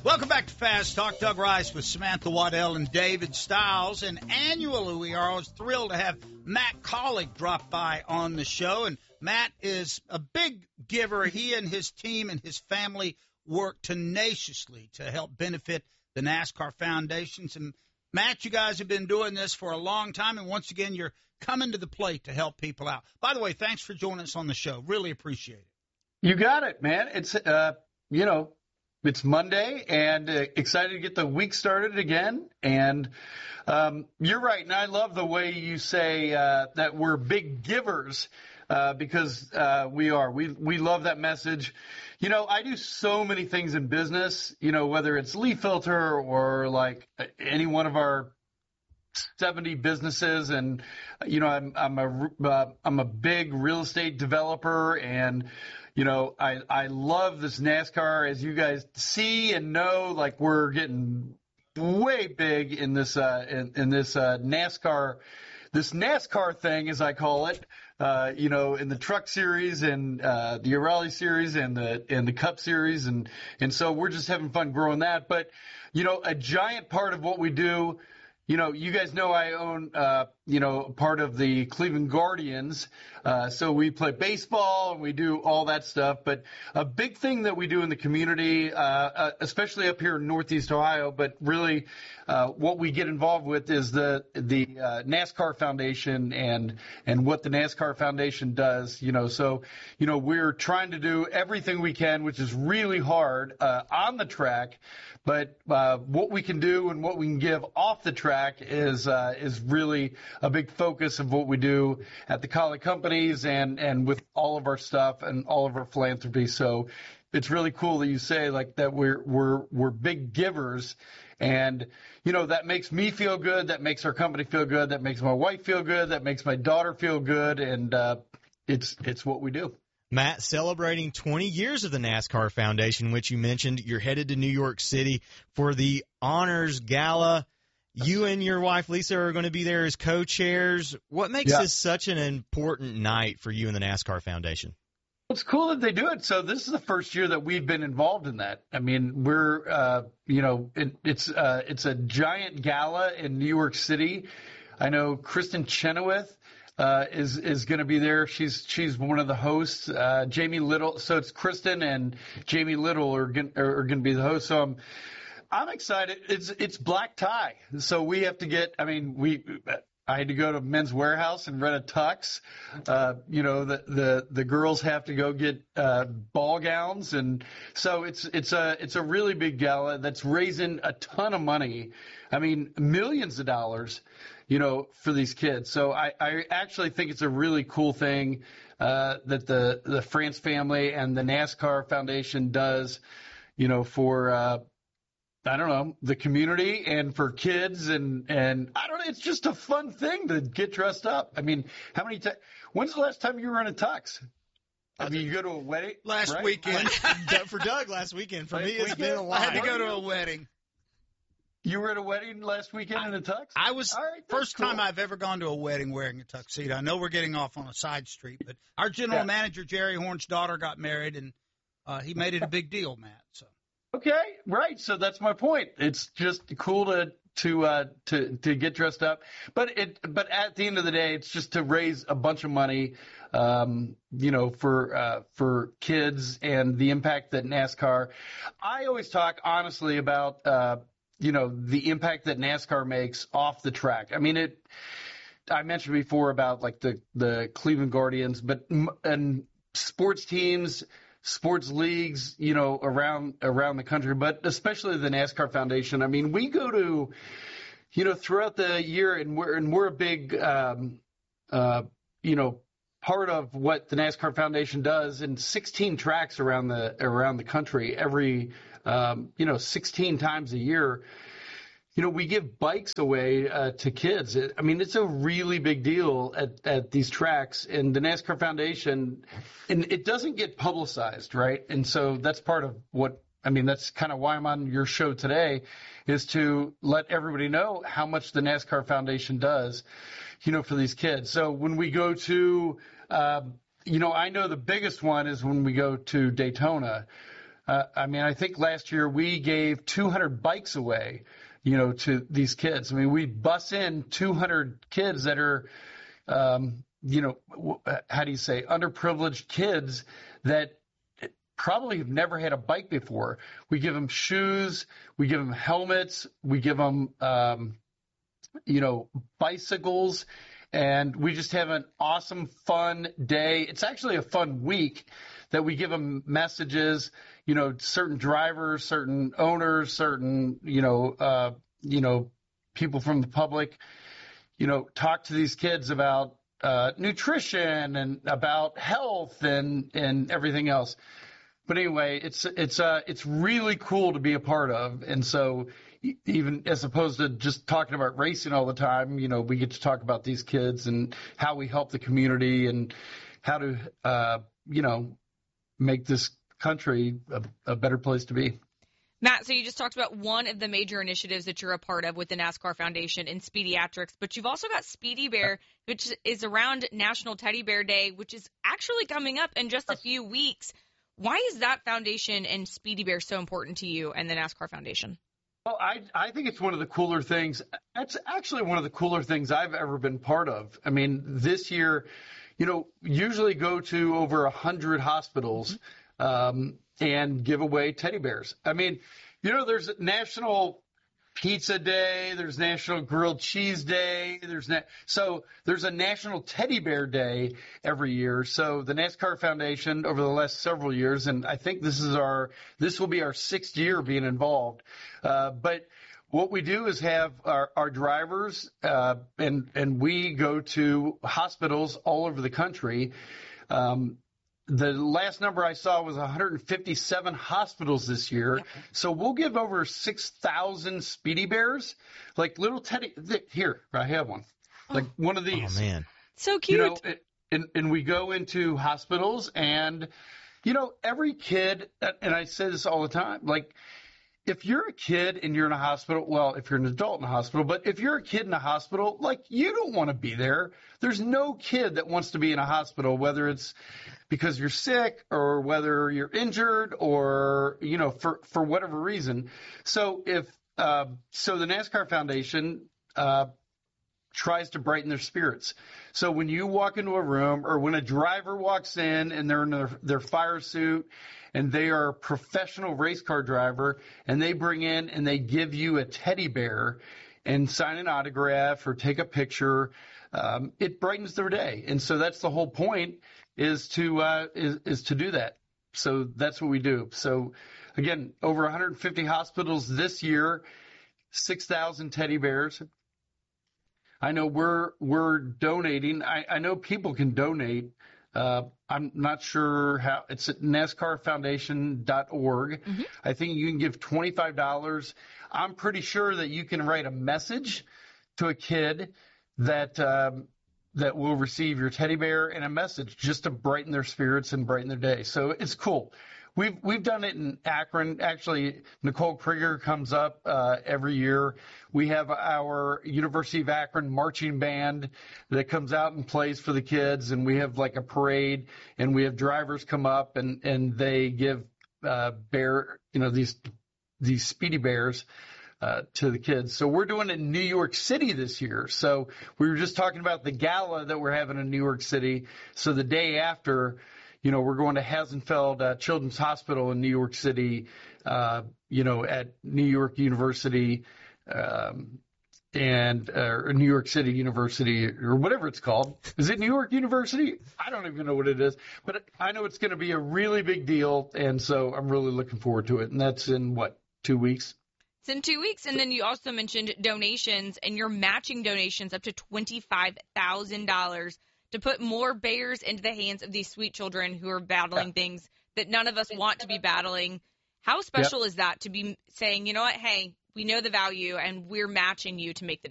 Welcome back to Fast Talk. Doug Rice with Samantha Waddell and David Stiles. And annually, we are always thrilled to have Matt Kaulig drop by on the show. And Matt is a big giver. He and his team and his family work tenaciously to help benefit the NASCAR foundations. And, Matt, you guys have been doing this for a long time. And once again, you're coming to the plate to help people out. By the way, thanks for joining us on the show. Really appreciate it. You got it, man. It's, it's Monday and excited to get the week started again. And you're right. And I love the way you say that we're big givers because we are. We love that message. You know, I do so many things in business, you know, whether it's Leaf Filter or like any one of our 70 businesses. And, you know, I'm a big real estate developer, and you know, I love this NASCAR, as you guys see and know. Like, we're getting way big in this NASCAR thing, as I call it. You know, in the Truck Series and the O'Reilly Series and the Cup Series, and so we're just having fun growing that. But you know, a giant part of what we do. You know, you guys know I own, part of the Cleveland Guardians. So we play baseball and we do all that stuff. But a big thing that we do in the community, especially up here in Northeast Ohio, but really what we get involved with is the NASCAR Foundation and what the NASCAR Foundation does. You know, so, you know, we're trying to do everything we can, which is really hard on the track. But what we can do and what we can give off the track is really a big focus of what we do at the Kaulig companies and with all of our stuff and all of our philanthropy. So it's really cool that you say like that we're big givers, and you know that makes me feel good, that makes our company feel good, that makes my wife feel good, that makes my daughter feel good, and it's what we do. Matt, celebrating 20 years of the NASCAR Foundation, which you mentioned. You're headed to New York City for the Honors Gala. You and your wife, Lisa, are going to be there as co-chairs. What makes this such an important night for you and the NASCAR Foundation? It's cool that they do it. So this is the first year that we've been involved in that. I mean, we're, it's a giant gala in New York City. I know Kristen Chenoweth is going to be there. She's one of the hosts. Jamie Little. So it's Kristen and Jamie Little are going to be the hosts. So I'm excited. It's black tie. So we have to get. I mean, I had to go to Men's Warehouse and rent a tux. The girls have to go get ball gowns, and so it's a really big gala that's raising a ton of money. I mean, millions of dollars. You know, for these kids. So I actually think it's a really cool thing that the France family and the NASCAR Foundation does, you know, for, the community and for kids. And I don't know, it's just a fun thing to get dressed up. I mean, when's the last time you were in a tux? I mean, you go to a wedding? Last weekend. For Doug, last weekend. For me, it's been a while. I had to go to a wedding. You were at a wedding last weekend in a tux? I was first time I've ever gone to a wedding wearing a tuxedo. I know we're getting off on a side street, but our general manager, Jerry Horn's daughter, got married, and he made it a big deal, Matt. So okay, right. So that's my point. It's just cool to get dressed up, but at the end of the day, it's just to raise a bunch of money, for kids and the impact that NASCAR. I always talk honestly about. The impact that NASCAR makes off the track. I mean, I mentioned before about like the Cleveland Guardians, and sports teams, sports leagues, you know, around the country, but especially the NASCAR Foundation. I mean, we go to, you know, throughout the year, and we're a big, part of what the NASCAR Foundation does in 16 tracks around the country every 16 times a year. You know, we give bikes away to kids. I mean, it's a really big deal at these tracks, and the NASCAR Foundation, and it doesn't get publicized, right? And so that's part of that's kind of why I'm on your show today, is to let everybody know how much the NASCAR Foundation does, you know, for these kids. So when we go to, I know the biggest one is when we go to Daytona. I think last year we gave 200 bikes away, to these kids. I mean, we bus in 200 kids that are, how do you say, underprivileged kids that probably have never had a bike before. We give them shoes, we give them helmets, we give them, bicycles, and we just have an awesome, fun day. It's actually a fun week that we give them messages, certain drivers, certain owners, certain, people from the public, talk to these kids about nutrition and about health and everything else. But anyway, it's really cool to be a part of. And so even as opposed to just talking about racing all the time, we get to talk about these kids and how we help the community and how to, make this country a better place to be. Matt, so you just talked about one of the major initiatives that you're a part of with the NASCAR Foundation in Speediatrics, but you've also got Speedy Bear, which is around National Teddy Bear Day, which is actually coming up in just a few weeks. Why is that foundation and Speedy Bear so important to you and the NASCAR Foundation? Well, I think it's one of the cooler things. It's actually one of the cooler things I've ever been part of. I mean, this year, usually go to over 100 hospitals and give away teddy bears. I mean, there's National Pizza Day, there's National Grilled Cheese Day, there's a National Teddy Bear Day every year. So the NASCAR Foundation over the last several years, and I think this will be our 6th year being involved. But what we do is have our drivers, and we go to hospitals all over the country. The last number I saw was 157 hospitals this year. So we'll give over 6,000 Speedy Bears, like little teddy. Here, I have one, like one of these. Oh man, so cute. And we go into hospitals, and every kid. And I say this all the time, like, if you're a kid and you're in a hospital, well, if you're an adult in a hospital, but if you're a kid in a hospital, like, you don't want to be there. There's no kid that wants to be in a hospital, whether it's because you're sick or whether you're injured or, for whatever reason. So the NASCAR Foundation tries to brighten their spirits. So when you walk into a room or when a driver walks in and they're in their fire suit and they are a professional race car driver and they bring in and they give you a teddy bear and sign an autograph or take a picture, it brightens their day. And so that's the whole point is to do that. So that's what we do. So again, over 150 hospitals this year, 6,000 teddy bears. I know we're donating. I know people can donate. I'm not sure how. It's at NASCARfoundation.org. Mm-hmm. I think you can give $25. I'm pretty sure that you can write a message to a kid that will receive your teddy bear and a message just to brighten their spirits and brighten their day. So it's cool. We've done it in Akron. Actually, Nicole Krieger comes up every year. We have our University of Akron marching band that comes out and plays for the kids, and we have like a parade, and we have drivers come up and they give these Speedy Bears to the kids. So we're doing it in New York City this year. So we were just talking about the gala that we're having in New York City. So the day after, we're going to Hasenfeld Children's Hospital in New York City, at New York University, and New York City University, or whatever it's called. Is it New York University? I don't even know what it is, but I know it's going to be a really big deal, and so I'm really looking forward to it. And that's in 2 weeks? It's in 2 weeks, and then you also mentioned donations, and you're matching donations up to $25,000 to put more bears into the hands of these sweet children who are battling things that none of us want to be battling. How special is that to be saying, you know what, hey, we know the value, and we're matching you to make the